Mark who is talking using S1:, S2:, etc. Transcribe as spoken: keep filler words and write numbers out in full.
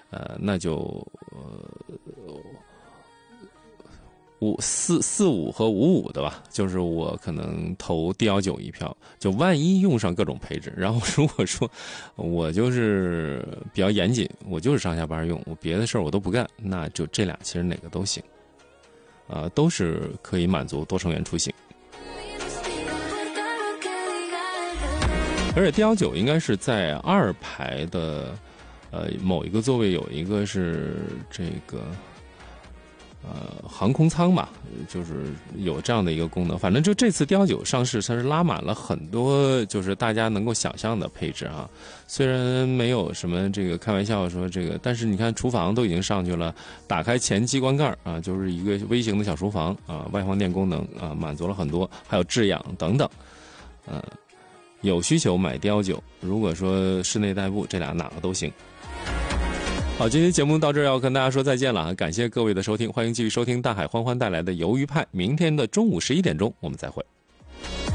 S1: 呃，那就呃五四四五和五五的吧，就是我可能投 D 一九一票，就万一用上各种配置，然后如果说我就是比较严谨，我就是上下班用，我别的事儿我都不干，那就这俩其实哪个都行，啊、呃，都是可以满足多成员出行。而且 D 一九应该是在二排的，呃，某一个座位有一个是这个，呃，航空舱吧，就是有这样的一个功能。反正就这次 D 一九上市，它是拉满了很多，就是大家能够想象的配置啊。虽然没有什么这个开玩笑说这个，但是你看厨房都已经上去了，打开前机关盖啊，就是一个微型的小厨房啊，外放电功能啊，满足了很多，还有制氧等等，嗯、啊。有需求买 D 一九，如果说室内代步，这俩哪个都行。好，今天节目到这儿要跟大家说再见了，感谢各位的收听，欢迎继续收听大海欢欢带来的鱿鱼派，明天的中午十一点钟我们再会。